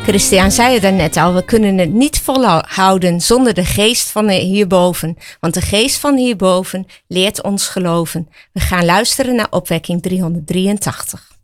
Christian zei het daarnet al, we kunnen het niet volhouden zonder de geest van hierboven. Want de geest van hierboven leert ons geloven. We gaan luisteren naar opwekking 383.